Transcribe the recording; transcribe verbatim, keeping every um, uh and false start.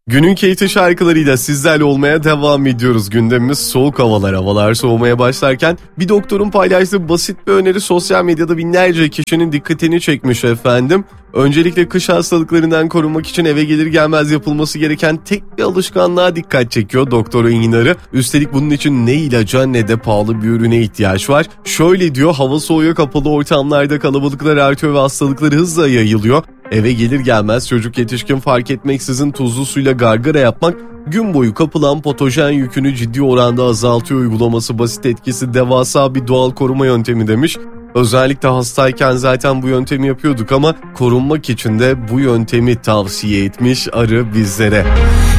Günün keyifli şarkılarıyla sizlerle olmaya devam ediyoruz. Gündemimiz soğuk havalar. Havalar soğumaya başlarken bir doktorun paylaştığı basit bir öneri sosyal medyada binlerce kişinin dikkatini çekmiş efendim. Öncelikle kış hastalıklarından korunmak için eve gelir gelmez yapılması gereken tek bir alışkanlığa dikkat çekiyor doktor enginarı. Üstelik bunun için ne ilaca ne de pahalı bir ürüne ihtiyaç var. Şöyle diyor, hava soğuyor, kapalı ortamlarda kalabalıklar artıyor ve hastalıkları hızla yayılıyor. Eve gelir gelmez çocuk yetişkin fark etmeksizin tuzlu suyla gargara yapmak gün boyu kapılan patojen yükünü ciddi oranda azaltıyor. Uygulaması basit, etkisi devasa bir doğal koruma yöntemi demiş. Özellikle hastayken zaten bu yöntemi yapıyorduk ama korunmak için de bu yöntemi tavsiye etmiş arı bizlere.